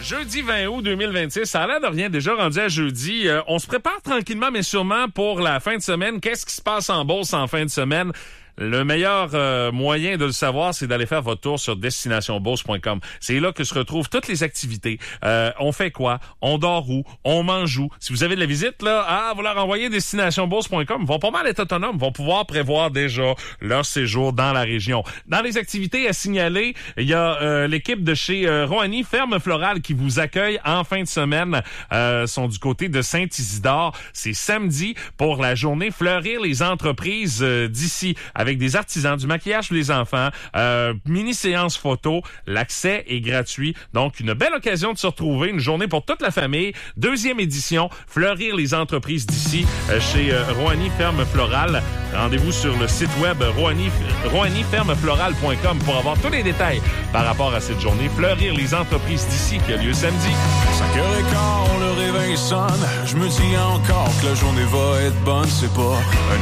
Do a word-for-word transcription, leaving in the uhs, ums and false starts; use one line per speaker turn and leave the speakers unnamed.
Jeudi vingt août deux mille vingt-six, ça a l'air de rien, déjà rendu à jeudi. Euh, on se prépare tranquillement mais sûrement pour la fin de semaine. Qu'est-ce qui se passe en bourse en fin de semaine? Le meilleur euh, moyen de le savoir, c'est d'aller faire votre tour sur destination bourse point com. C'est là que se retrouvent toutes les activités. Euh, on fait quoi? On dort où? On mange où? Si vous avez de la visite, là, ah, vous leur envoyez destination bourse point com. Ils vont pas mal être autonomes. Ils vont pouvoir prévoir déjà leur séjour dans la région. Dans les activités à signaler, il y a euh, l'équipe de chez euh, Roanny Ferme Florale qui vous accueille en fin de semaine. Euh, sont du côté de Saint-Isidore. C'est samedi pour la journée Fleurir les entreprises euh, d'ici. Avec des artisans, du maquillage pour les enfants, euh, mini-séance photo. L'accès est gratuit. Donc, une belle occasion de se retrouver. Une journée pour toute la famille. Deuxième édition, Fleurir les entreprises d'ici euh, chez euh, Roanny Ferme Florale. Rendez-vous sur le site web roanny ferme florale point com pour avoir tous les détails par rapport à cette journée. Fleurir les entreprises d'ici qui a lieu samedi.
cinq heures quinze, le réveil sonne. Je me dis encore que la journée va être bonne. C'est pas un